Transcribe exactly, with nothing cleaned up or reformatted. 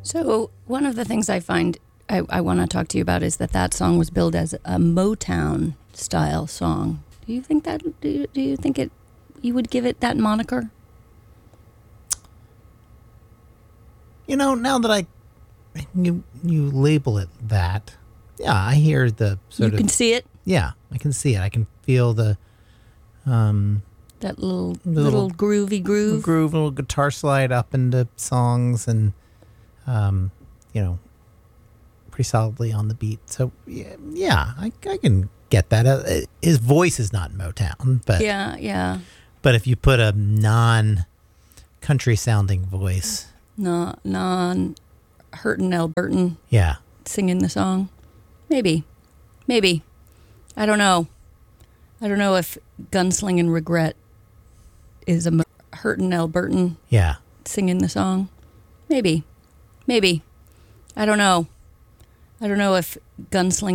So one of the things I find I, I want to talk to you about is that that song was billed as a Motown style song. Do you think that? Do you, do you think it? You would give it that moniker? You know, now that I you you label it that, yeah, I hear the sort you of. You can see it. Yeah, I can see it. I can feel the. Um, that little, little little groovy groove, groove, little guitar slide up into songs, and um, you know, pretty solidly on the beat. So yeah, yeah I, I can get that. Uh, his voice is not Motown, but yeah, yeah. But if you put a non-country sounding voice, no, non Hurtin' Albertan, yeah, singing the song, maybe, maybe, I don't know. I don't know if Gunslingin' Regret is a Hurtin' Albertan, yeah, singing the song, maybe, maybe, I don't know. I don't know if Gunslingin'